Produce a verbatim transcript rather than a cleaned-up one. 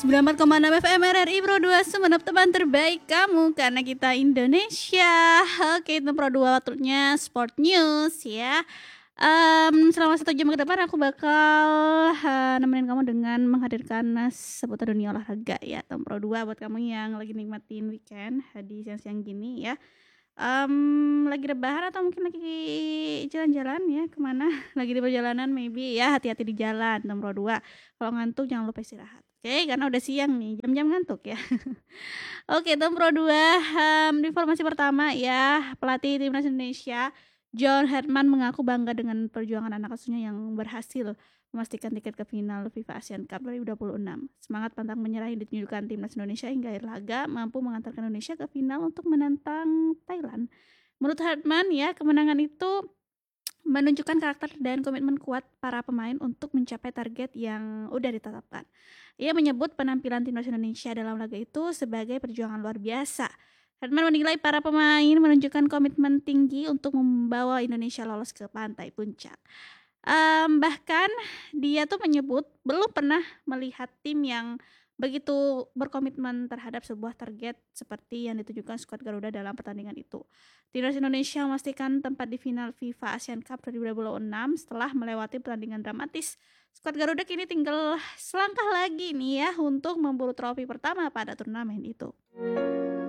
sembilan puluh empat koma enam F M R R I Pro dua Sumenep, teman terbaik kamu karena kita Indonesia. Oke, itu Pro dua waktunya Sport News ya. Um, selama satu jam ke depan aku bakal uh, nemenin kamu dengan menghadirkan uh, seputar dunia olahraga ya. Pro dua buat kamu yang lagi nikmatin weekend di siang-siang gini ya. Um, lagi rebahan atau mungkin lagi jalan-jalan ya, kemana? Lagi di perjalanan maybe ya, hati-hati di jalan. Nomor dua, kalau ngantuk jangan lupa istirahat. Oke, okay? Karena udah siang nih, jam-jam ngantuk ya. Oke, okay, nomor dua, um, informasi pertama ya, pelatih timnas Indonesia John Herdman mengaku bangga dengan perjuangan anak asuhnya yang berhasil memastikan tiket ke final FIFA Asian Cup dua ribu dua puluh enam. Semangat pantang menyerah yang ditunjukkan timnas Indonesia hingga akhir laga mampu mengantarkan Indonesia ke final untuk menantang Thailand. Menurut Herdman ya, kemenangan itu menunjukkan karakter dan komitmen kuat para pemain untuk mencapai target yang udah ditetapkan. Ia menyebut penampilan timnas Indonesia dalam laga itu sebagai perjuangan luar biasa. Herdman menilai para pemain menunjukkan komitmen tinggi untuk membawa Indonesia lolos ke pantai puncak. Um, bahkan dia tuh menyebut belum pernah melihat tim yang begitu berkomitmen terhadap sebuah target seperti yang ditunjukkan skuad Garuda dalam pertandingan itu. Timnas Indonesia memastikan tempat di final FIFA Asian Cup dua ribu dua puluh enam setelah melewati pertandingan dramatis. Skuad Garuda kini tinggal selangkah lagi nih ya untuk memburu trofi pertama pada turnamen itu.